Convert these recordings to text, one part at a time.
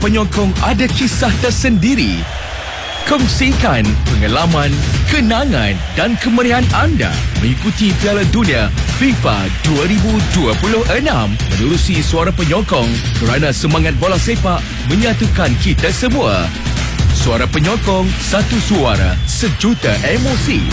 penyokong ada kisah tersendiri. Kongsikan pengalaman, kenangan dan kemeriahan anda mengikuti Piala Dunia FIFA 2026 menerusi Suara Penyokong kerana semangat bola sepak menyatukan kita semua. Suara Penyokong, satu suara, sejuta emosi.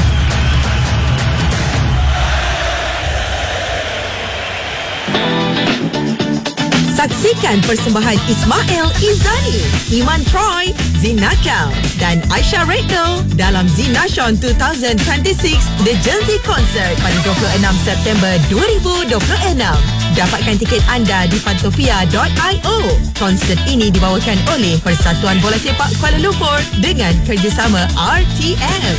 Saksikan persembahan Ismail Izani, Iman Troy, Zinakal dan Aisyah Redno dalam Zinashon 2026 The Jersey Concert pada 26 September 2026. Dapatkan tiket anda di fantopia.io. Konsert ini dibawakan oleh Persatuan Bola Sepak Kuala Lumpur dengan kerjasama RTM.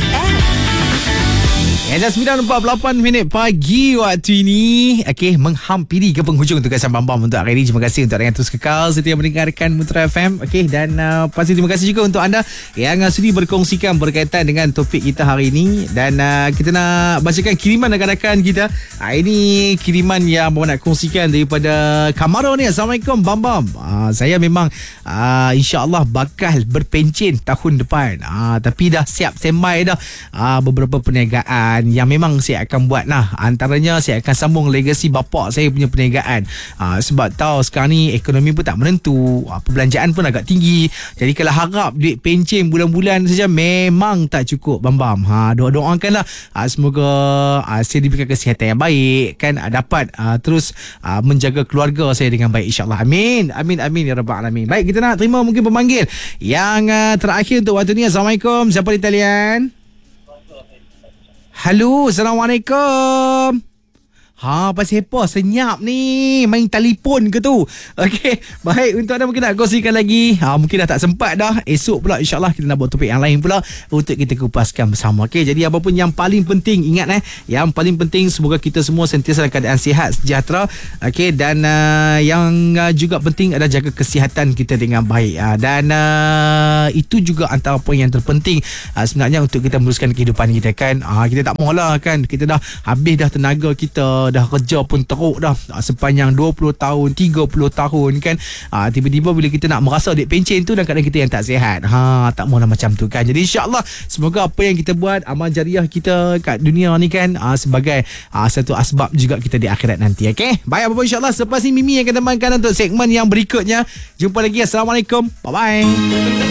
Dah 9.48 pagi waktu ini. Okey, menghampiri ke penghujung tugasan Bambam untuk hari ini. Terima kasih untuk anda yang terus kekal setia mendengarkan Mutra FM. Okey, dan pasti terima kasih juga untuk anda yang sudi berkongsikan berkaitan dengan topik kita hari ini. Dan kita nak bacakan kiriman rakan-rakan kita. Ini kiriman yang bawa nak kongsikan daripada Kamaro ni. Assalamualaikum Bambam. Saya memang insya-Allah bakal berpencen tahun depan. Tapi dah siap standby dah beberapa perniagaan yang memang saya akan buat lah. Antaranya saya akan sambung legasi bapak saya punya perniagaan. Sebab tahu sekarang ni ekonomi pun tak menentu, perbelanjaan pun agak tinggi. Jadi kalau harap duit pencen bulan-bulan saja memang tak cukup Bambam. Doakanlah semoga saya diberikan kesihatan yang baik kan, dapat terus menjaga keluarga saya dengan baik insya-Allah. Amin. Amin amin ya rabbal alamin. Baik, kita nak terima mungkin pemanggil yang terakhir untuk waktu ni. Assalamualaikum. Siapa di talian? Halo, Assalamualaikum. Pasal apa senyap ni? Main telefon ke tu? Okey, baik, untuk anda mungkin nak kongsikan lagi. Mungkin dah tak sempat dah. Esok pula insya-Allah kita nak buat topik yang lain pula untuk kita kupaskan bersama. Okey, jadi apa pun yang paling penting, ingat yang paling penting semoga kita semua sentiasa dalam keadaan sihat, sejahtera. Okey, dan yang juga penting adalah jaga kesihatan kita dengan baik. Dan itu juga antara poin yang terpenting sebenarnya untuk kita meneruskan kehidupan kita kan. Kita tak maulah kan, kita dah habis dah tenaga kita, dah kerja pun teruk dah sepanjang 20 tahun 30 tahun kan. Tiba-tiba bila kita nak merasa duit pencen tu dan kadang kita yang tak sihat, tak maulah macam tu kan. Jadi insyaAllah semoga apa yang kita buat, amal jariah kita kat dunia ni kan, sebagai satu asbab juga kita di akhirat nanti. Okay, baik, apa pun insyaAllah selepas ni Mimi yang akan temankan untuk segmen yang berikutnya. Jumpa lagi. Assalamualaikum, bye bye.